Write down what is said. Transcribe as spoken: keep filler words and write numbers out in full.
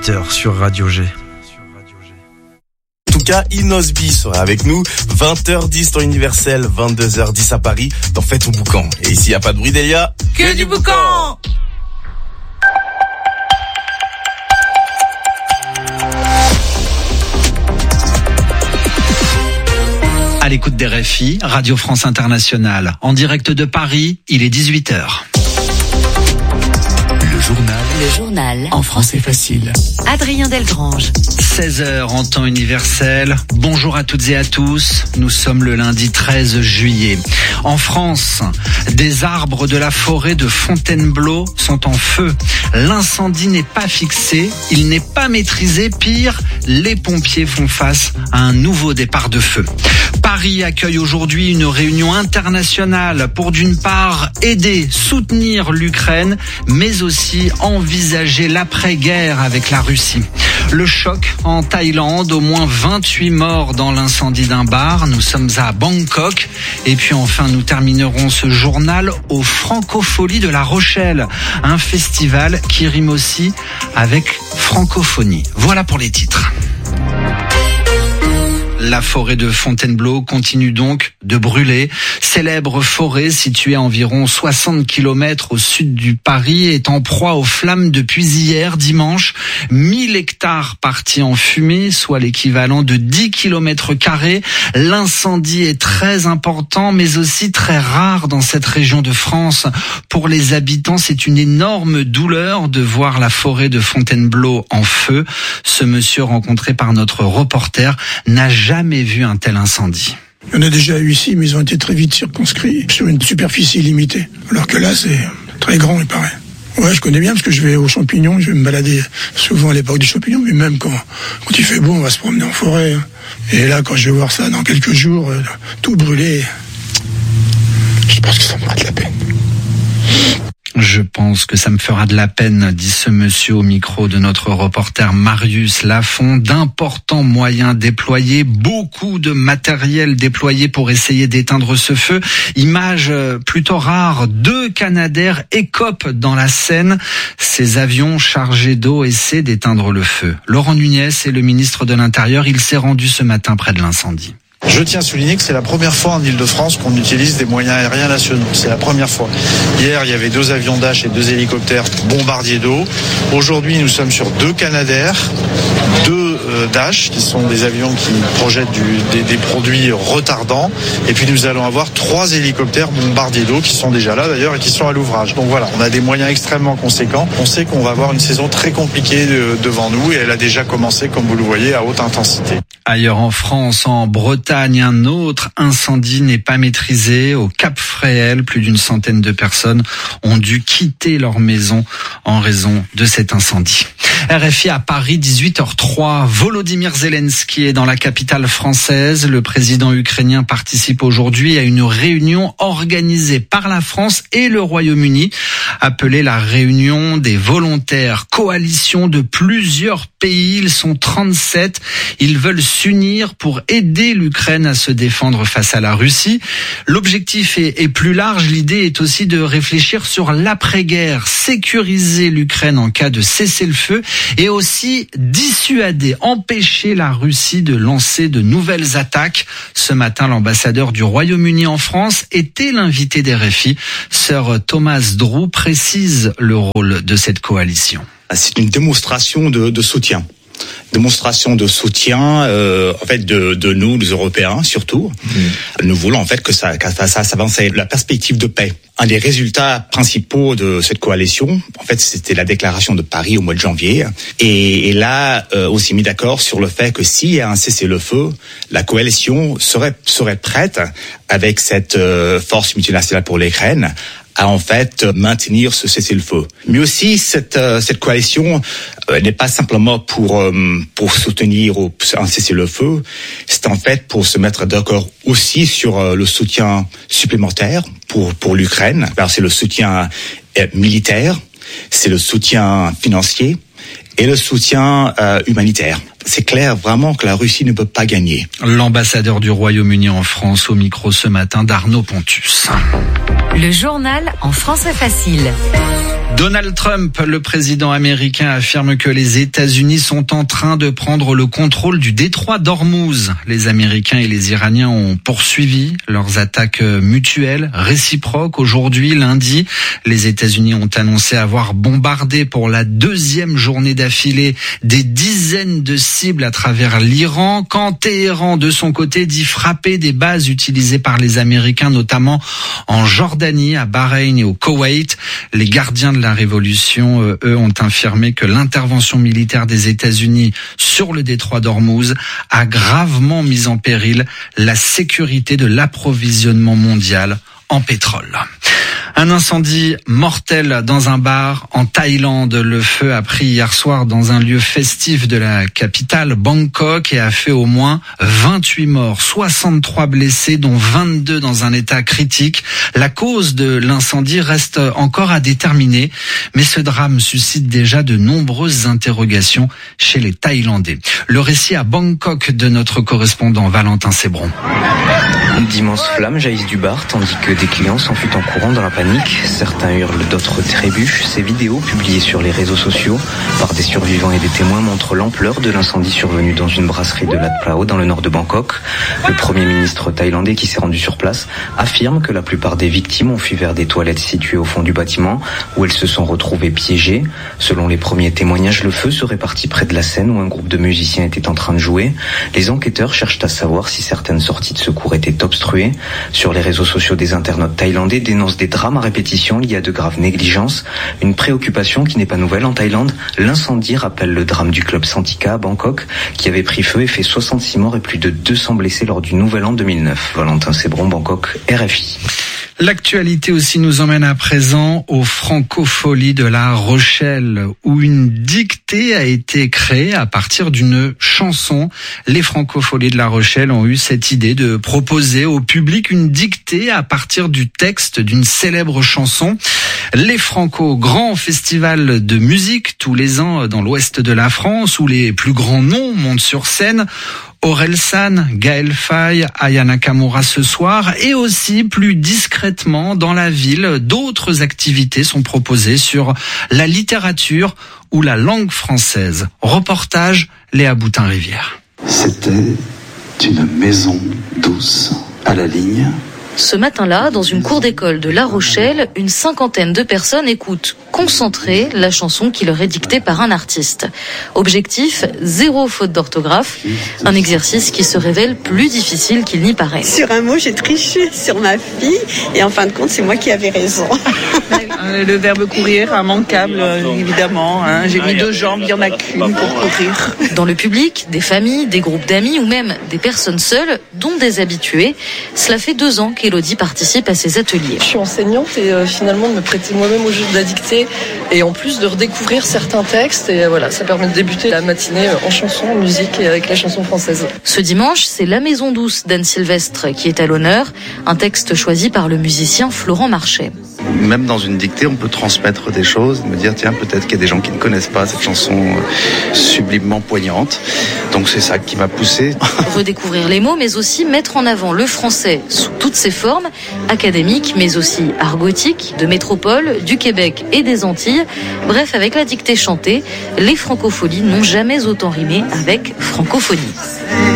dix-huit heures sur Radio G. En tout cas, Inosby sera avec nous, vingt heures dix temps universel, vingt-deux heures dix à Paris, dans Fais ton boucan. Et ici, il n'y a pas de bruit, Delia. Que, que du boucan. À l'écoute des R F I, Radio France Internationale. En direct de Paris, il est dix-huit heures. Le journal. Le journal. En français facile. Adrien Delgrange. seize heures en temps universel. Bonjour à toutes et à tous. Nous sommes le lundi treize juillet. En France, des arbres de la forêt de Fontainebleau sont en feu. L'incendie n'est pas fixé, il n'est pas maîtrisé. Pire, les pompiers font face à un nouveau départ de feu. Paris accueille aujourd'hui une réunion internationale pour d'une part aider, soutenir l'Ukraine, mais aussi envisager l'après-guerre avec la Russie. Le choc en Thaïlande, au moins vingt-huit morts dans l'incendie d'un bar. Nous sommes à Bangkok. Et puis enfin, nous terminerons ce journal aux Francopholies de La Rochelle. Un festival qui rime aussi avec francophonie. Voilà pour les titres. La forêt de Fontainebleau continue donc de brûler. Célèbre forêt située à environ soixante kilomètres au sud du Paris est en proie aux flammes depuis hier dimanche. mille hectares partis en fumée, soit l'équivalent de dix kilomètres carrés. L'incendie est très important, mais aussi très rare dans cette région de France. Pour les habitants, c'est une énorme douleur de voir la forêt de Fontainebleau en feu. Ce monsieur rencontré par notre reporter n'a jamais vu un tel incendie. Il y en a déjà eu ici, mais ils ont été très vite circonscrits sur une superficie limitée. Alors que là, c'est très grand, il paraît. Ouais, je connais bien parce que je vais aux champignons, je vais me balader souvent à l'époque des champignons, mais même quand, quand il fait beau, on va se promener en forêt. Et là, quand je vais voir ça dans quelques jours, tout brûlé, je pense que ça me fera de la peine. Je pense que ça me fera de la peine, dit ce monsieur au micro de notre reporter Marius Lafont. D'importants moyens déployés, beaucoup de matériel déployé pour essayer d'éteindre ce feu. Image plutôt rare, deux Canadair écopent dans la Seine. Ces avions chargés d'eau essaient d'éteindre le feu. Laurent Nunez est le ministre de l'Intérieur. Il s'est rendu ce matin près de l'incendie. Je tiens à souligner que c'est la première fois en Ile-de-France qu'on utilise des moyens aériens nationaux. C'est la première fois. Hier, il y avait deux avions Dash et deux hélicoptères bombardiers d'eau. Aujourd'hui, nous sommes sur deux Canadair, deux euh, Dash, qui sont des avions qui projettent du, des, des produits retardants. Et puis, nous allons avoir trois hélicoptères bombardiers d'eau qui sont déjà là, d'ailleurs, et qui sont à l'ouvrage. Donc voilà, on a des moyens extrêmement conséquents. On sait qu'on va avoir une saison très compliquée de, devant nous, et elle a déjà commencé, comme vous le voyez, à haute intensité. Ailleurs en France, en Bretagne, un autre incendie n'est pas maîtrisé. Au Cap Fréhel, plus d'une centaine de personnes ont dû quitter leur maison en raison de cet incendie. R F I à Paris, dix-huit heures trois. Volodymyr Zelensky est dans la capitale française. Le président ukrainien participe aujourd'hui à une réunion organisée par la France et le Royaume-Uni, appelée la réunion des volontaires, coalition de plusieurs pays. Ils sont trente-sept. Ils veulent s'unir pour aider l'Ukraine à se défendre face à la Russie. L'objectif est, est plus large. L'idée est aussi de réfléchir sur l'après-guerre, sécuriser l'Ukraine en cas de cessez-le-feu et aussi dissuader, empêcher la Russie de lancer de nouvelles attaques. Ce matin, l'ambassadeur du Royaume-Uni en France était l'invité des R F I. Sir Thomas Drew précise le rôle de cette coalition. C'est une démonstration de, de soutien. Démonstration de soutien euh, en fait de, de nous, les Européens surtout. Mmh. Nous voulons en fait que ça, que ça s'avance la perspective de paix. Un des résultats principaux de cette coalition, en fait, c'était la déclaration de Paris au mois de janvier. Et, et là, euh, on s'est mis d'accord sur le fait que s'il y a un cessez-le-feu, la coalition serait serait prête avec cette euh, force multinationale pour l'Ukraine à en fait maintenir ce cessez-le-feu. Mais aussi cette euh, cette coalition euh, n'est pas simplement pour euh, pour soutenir un cessez-le-feu, c'est en fait pour se mettre d'accord aussi sur euh, le soutien supplémentaire pour pour l'Ukraine. Alors c'est le soutien euh, militaire, c'est le soutien financier et le soutien euh, humanitaire. c'est clair vraiment que la Russie ne peut pas gagner. L'ambassadeur du Royaume-Uni en France au micro ce matin d'Arnaud Pontus. Le journal en français facile. Donald Trump, le président américain, affirme que les États-Unis sont en train de prendre le contrôle du détroit d'Ormuz. Les Américains et les Iraniens ont poursuivi leurs attaques mutuelles, réciproques. Aujourd'hui, lundi, les États-Unis ont annoncé avoir bombardé pour la deuxième journée d'affilée des dizaines de cibles à travers l'Iran, quand Téhéran, de son côté, dit frapper des bases utilisées par les Américains, notamment en Jordanie, à Bahreïn et au Koweït. Les gardiens de la révolution, euh, eux, ont affirmé que l'intervention militaire des États-Unis sur le détroit d'Ormuz a gravement mis en péril la sécurité de l'approvisionnement mondial en pétrole. Un incendie mortel dans un bar en Thaïlande. Le feu a pris hier soir dans un lieu festif de la capitale, Bangkok, et a fait au moins vingt-huit morts, soixante-trois blessés, dont vingt-deux dans un état critique. La cause de l'incendie reste encore à déterminer, mais ce drame suscite déjà de nombreuses interrogations chez les Thaïlandais. Le récit à Bangkok de notre correspondant Valentin Sébron. D'immenses flammes jaillissent du bar, tandis que des clients s'enfuient en courant dans la panique. Certains hurlent, d'autres trébuchent. Ces vidéos, publiées sur les réseaux sociaux par des survivants et des témoins, montrent l'ampleur de l'incendie survenu dans une brasserie de Lat Phrao, dans le nord de Bangkok. Le premier ministre thaïlandais, qui s'est rendu sur place, affirme que la plupart des victimes ont fui vers des toilettes situées au fond du bâtiment, où elles se sont retrouvées piégées. Selon les premiers témoignages, le feu serait parti près de la scène où un groupe de musiciens était en train de jouer. Les enquêteurs cherchent à savoir si certaines sorties de secours étaient obstruées. Sur les réseaux sociaux, des internautes thaïlandais dénoncent des drames à répétition liés à de graves négligences. Une préoccupation qui n'est pas nouvelle en Thaïlande. L'incendie rappelle le drame du club Santika à Bangkok, qui avait pris feu et fait soixante-six morts et plus de deux cents blessés lors du Nouvel An deux mille neuf. Valentin Sébron, Bangkok, R F I. L'actualité aussi nous emmène à présent aux Francofolies de La Rochelle, où une dictée a été créée à partir d'une chanson. Les Francofolies de La Rochelle ont eu cette idée de proposer au public une dictée à partir du texte d'une célèbre chanson. Les Franco, grand festival de musique tous les ans dans l'ouest de la France, où les plus grands noms montent sur scène. Orelsan, Gaël Faye, Aya Nakamura ce soir, et aussi plus discrètement dans la ville, d'autres activités sont proposées sur la littérature ou la langue française. Reportage Léa Boutin-Rivière. C'était une maison douce à la ligne. Ce matin-là, dans une cour d'école de La Rochelle, une cinquantaine de personnes écoutent concentrées la chanson qui leur est dictée par un artiste. Objectif, zéro faute d'orthographe, un exercice qui se révèle plus difficile qu'il n'y paraît. Sur un mot, j'ai triché sur ma fille et en fin de compte, c'est moi qui avais raison. Le verbe courir, immanquable, évidemment. Hein. J'ai mis deux jambes, il n'y en a qu'une pour courir. Dans le public, des familles, des groupes d'amis ou même des personnes seules, dont des habitués. Cela fait deux ans qu'Élodie participe à ces ateliers. Je suis enseignante et euh, finalement de me prêter moi-même au jeu de la dictée et en plus de redécouvrir certains textes. Et euh, voilà, ça permet de débuter la matinée en chanson, en musique et avec la chanson française. Ce dimanche, c'est La Maison douce d'Anne Sylvestre qui est à l'honneur. Un texte choisi par le musicien Florent Marchais. Même dans une dictée, on peut transmettre des choses, me dire tiens, peut-être qu'il y a des gens qui ne connaissent pas cette chanson sublimement poignante. Donc c'est ça qui m'a poussé. Redécouvrir les mots, mais aussi mettre en avant le français sous toutes ses formes, académiques, mais aussi argotiques, de métropole, du Québec et des Antilles. Bref, avec la dictée chantée, les Francofolies n'ont jamais autant rimé avec francophonie.